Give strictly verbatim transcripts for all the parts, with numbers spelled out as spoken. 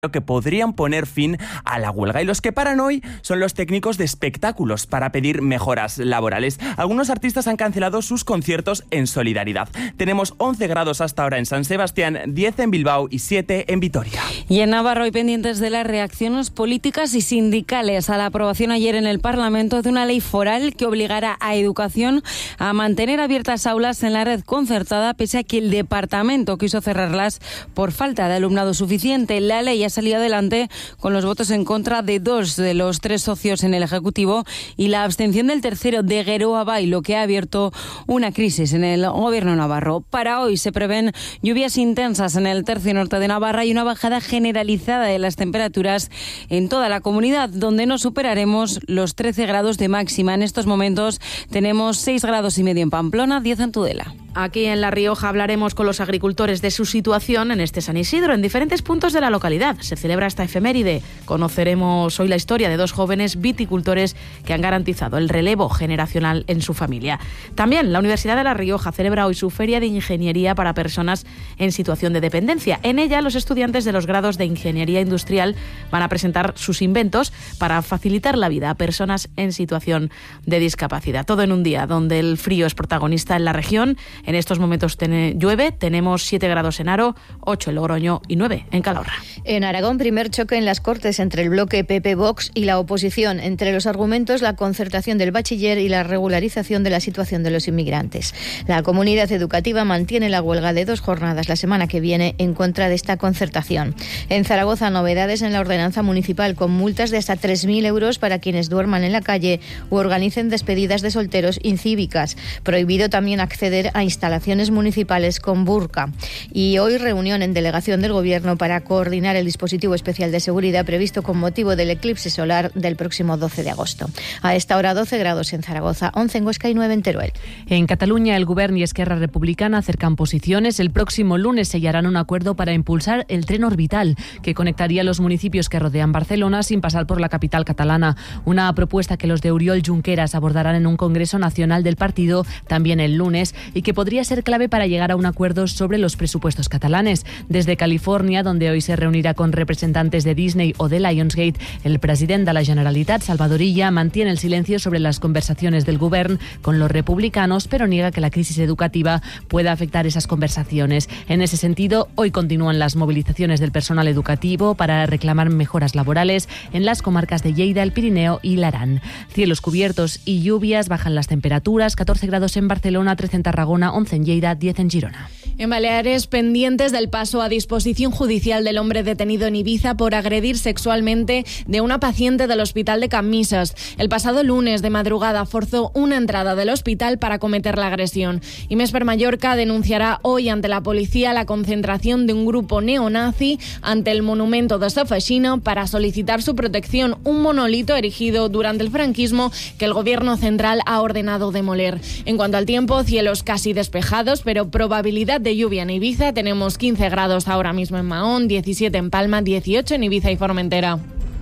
que podrían poner fin a la huelga. Y los que paran hoy son los técnicos de espectáculos para pedir mejoras laborales. Algunos artistas han cancelado sus conciertos en solidaridad. Tenemos once grados hasta ahora en San Sebastián, diez en Bilbao y siete en Vitoria. Y en Navarra hoy pendientes de las reacciones políticas y sindicales a la aprobación ayer en el Parlamento de una ley foral que obligará a Educación a mantener abiertas aulas en la red concertada pese a que el departamento quiso cerrarlas por falta de alumnado suficiente. La ley ha salido adelante con los votos en contra de dos de los tres socios en el Ejecutivo y la abstención del tercero, de Geroa Bai, lo que ha abierto una crisis en el gobierno navarro. Para hoy se prevén lluvias intensas en el tercio norte de Navarra y una bajada generalizada de las temperaturas en toda la comunidad, donde no superaremos los trece grados de máxima. En estos momentos tenemos seis grados y medio en Pamplona, diez en Tudela. Aquí en La Rioja hablaremos con los agricultores de su situación en este San Isidro, en diferentes puntos de la localidad. Se celebra esta efeméride. Conoceremos hoy la historia de dos jóvenes viticultores que han garantizado el relevo generacional en su familia. También la Universidad de La Rioja celebra hoy su Feria de Ingeniería para personas en situación de dependencia. En ella, los estudiantes de los grados de Ingeniería Industrial van a presentar sus inventos para facilitar la vida a personas en situación de discapacidad. Todo en un día donde el frío es protagonista en la región. En estos momentos ten- llueve, tenemos siete grados en Haro, ocho en Logroño y nueve en Calahorra. En Aragón, primer choque en las Cortes entre el bloque P P-Vox y la oposición. Entre los argumentos, la concertación del bachiller y la regularización de la situación de los inmigrantes. La comunidad educativa mantiene la huelga de dos jornadas la semana que viene en contra de esta concertación. En Zaragoza, novedades en la ordenanza municipal con multas de hasta tres mil euros para quienes duerman en la calle u organicen despedidas de solteros incívicas. Prohibido también acceder a instalaciones municipales con burka. Y hoy reunión en delegación del Gobierno para coordinar el dispositivo especial de seguridad previsto con motivo del eclipse solar del próximo doce de agosto. A esta hora doce grados en Zaragoza, once en Huesca y nueve en Teruel. En Cataluña, el Govern y Esquerra Republicana acercan posiciones. El próximo lunes sellarán un acuerdo para impulsar el tren orbital que conectaría los municipios que rodean Barcelona sin pasar por la capital catalana. Una propuesta que los de Oriol Junqueras abordarán en un congreso nacional del partido también el lunes y que podría ser clave para llegar a un acuerdo sobre los presupuestos catalanes. Desde California, donde hoy se reunirá con representantes de Disney o de Lionsgate, el presidente de la Generalitat, Salvador Illa, mantiene el silencio sobre las conversaciones del Govern con los republicanos, pero niega que la crisis educativa pueda afectar esas conversaciones. En ese sentido, hoy continúan las movilizaciones del personal educativo para reclamar mejoras laborales en las comarcas de Lleida, el Pirineo y la Arán. Cielos cubiertos y lluvias, bajan las temperaturas, catorce grados en Barcelona, trece en Tarragona, once en Lleida, diez en Girona. En Baleares, pendientes del paso a disposición judicial del hombre detenido en Ibiza por agredir sexualmente de una paciente del hospital de Camisas. El pasado lunes de madrugada forzó una entrada del hospital para cometer la agresión. Inés Per Mallorca denunciará hoy ante la policía la concentración de un grupo neonazi ante el monumento de Sofashino para solicitar su protección, un monolito erigido durante el franquismo que el gobierno central ha ordenado demoler. En cuanto al tiempo, cielos casi despejados, pero probabilidad de lluvia en Ibiza. Tenemos quince grados ahora mismo en Mahón, diecisiete en Palma, dieciocho en Ibiza y Formentera.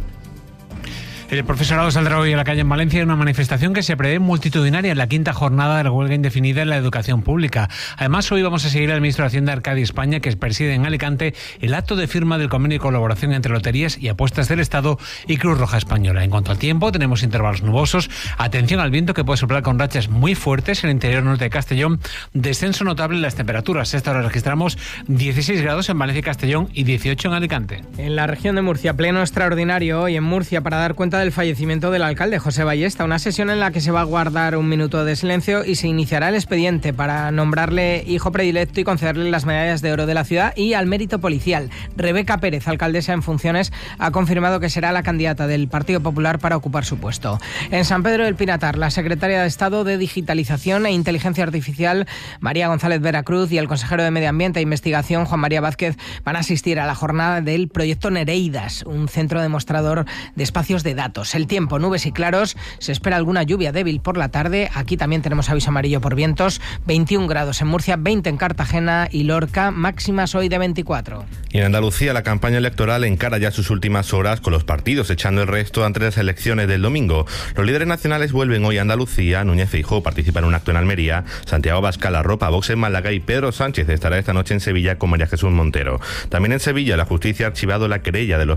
El profesorado saldrá hoy a la calle en Valencia en una manifestación que se prevé multitudinaria en la quinta jornada de la huelga indefinida en la educación pública. Además, hoy vamos a seguir al ministro de Hacienda, Arcadi España, que preside en Alicante el acto de firma del convenio de colaboración entre Loterías y Apuestas del Estado y Cruz Roja Española. En cuanto al tiempo, tenemos intervalos nubosos. Atención al viento, que puede soplar con rachas muy fuertes en el interior norte de Castellón. Descenso notable en las temperaturas. Esta hora registramos dieciséis grados en Valencia y Castellón y dieciocho en Alicante. En la región de Murcia, pleno extraordinario hoy en Murcia para dar cuenta del fallecimiento del alcalde José Ballesta, una sesión en la que se va a guardar un minuto de silencio y se iniciará el expediente para nombrarle hijo predilecto y concederle las medallas de oro de la ciudad y al mérito policial. Rebeca Pérez, alcaldesa en funciones, ha confirmado que será la candidata del Partido Popular para ocupar su puesto. En San Pedro del Pinatar, la secretaria de Estado de Digitalización e Inteligencia Artificial, María González Veracruz, y el consejero de Medio Ambiente e Investigación, Juan María Vázquez, van a asistir a la jornada del proyecto Nereidas, un centro demostrador de espacios de datos. El tiempo, nubes y claros, se espera alguna lluvia débil por la tarde. Aquí también tenemos aviso amarillo por vientos, veintiún grados en Murcia, veinte en Cartagena y Lorca, máximas hoy de veinticuatro. Y en Andalucía, la campaña electoral encara ya sus últimas horas, con los partidos echando el resto ante las elecciones del domingo. Los líderes nacionales vuelven hoy a Andalucía. Núñez Feijóo participa en un acto en Almería, Santiago Abascal arropa Vox en Málaga y Pedro Sánchez estará esta noche en Sevilla con María Jesús Montero. También en Sevilla, la justicia ha archivado la querella de los